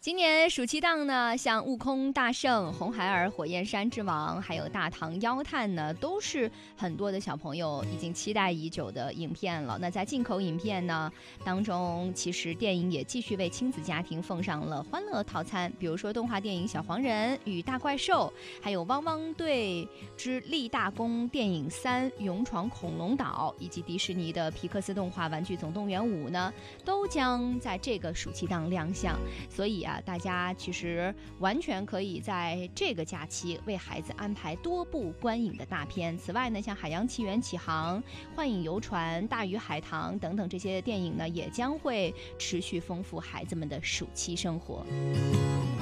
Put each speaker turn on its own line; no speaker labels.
今年暑期档呢，像《悟空大圣》《红孩儿火焰山之王》还有《大唐妖探》呢，都是很多的小朋友已经期待已久的影片了。那在进口影片呢当中，其实电影也继续为亲子家庭奉上了欢乐套餐，比如说动画电影《小黄人与大怪兽》，还有《汪汪队之立大功》电影3勇闯恐龙岛，以及迪士尼的皮克斯动画《玩具总动员5》呢，都将在这个暑期档亮相。所以大家其实完全可以在这个假期为孩子安排多部观影的大片。此外呢，像《海洋奇缘启航》、《幻影游船》、《大鱼海棠》等等这些电影呢，也将会持续丰富孩子们的暑期生活。